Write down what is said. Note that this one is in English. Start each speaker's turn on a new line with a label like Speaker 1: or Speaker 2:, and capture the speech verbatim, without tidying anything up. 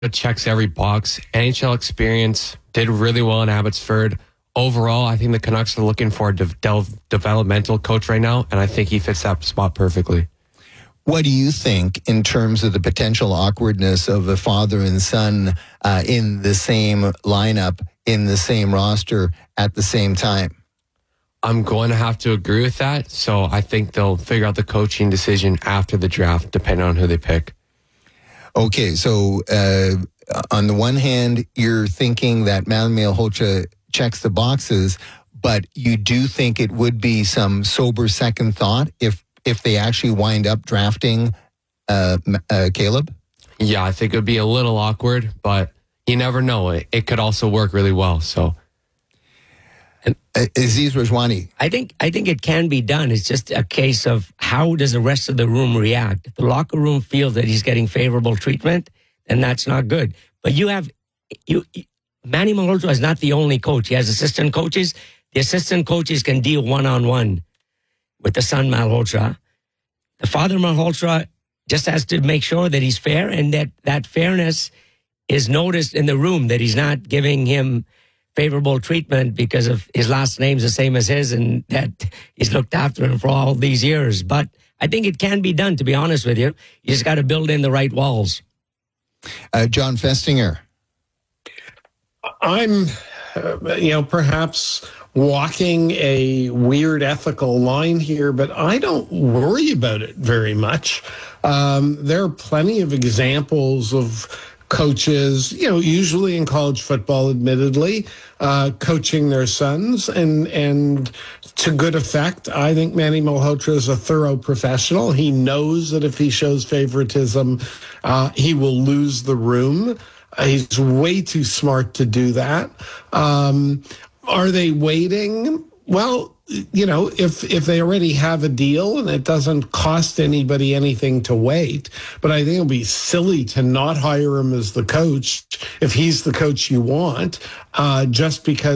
Speaker 1: It checks every box. N H L experience, did really well in Abbotsford. Overall, I think the Canucks are looking for a de- de- developmental coach right now, and I think he fits that spot perfectly.
Speaker 2: What do you think in terms of the potential awkwardness of a father and son uh, in the same lineup, in the same roster at the same time?
Speaker 1: I'm going to have to agree with that. So I think they'll figure out the coaching decision after the draft, depending on who they pick.
Speaker 2: Okay, so uh, on the one hand, you're thinking that Manny Malhotra checks the boxes, but you do think it would be some sober second thought if if they actually wind up drafting uh, uh, Caleb?
Speaker 1: Yeah, I think it would be a little awkward, but you never know. It, it could also work really well. So,
Speaker 2: and, uh, Aziz Rajwani.
Speaker 3: I think I think it can be done. It's just a case of how does the rest of the room react. If the locker room feels that he's getting favorable treatment, then that's not good. But you have you. Manny Malhotra is not the only coach. He has assistant coaches. The assistant coaches can deal one-on-one with the son Malhotra. The father Malhotra just has to make sure that he's fair and that that fairness is noticed in the room, that he's not giving him favorable treatment because of his last name's the same as his and that he's looked after him for all these years. But I think it can be done, to be honest with you. You just got to build in the right walls.
Speaker 2: Uh, John Festinger.
Speaker 4: I'm, uh, you know, perhaps walking a weird ethical line here, but I don't worry about it very much. Um, there are plenty of examples of coaches, you know, usually in college football, admittedly, uh, coaching their sons and, and to good effect. I think Manny Malhotra is a thorough professional. He knows that if he shows favoritism, uh, he will lose the room. Uh, he's way too smart to do that. Um, are they waiting? Well, you know, if if they already have a deal and it doesn't cost anybody anything to wait, but I think it'll be silly to not hire him as the coach if he's the coach you want, uh, just because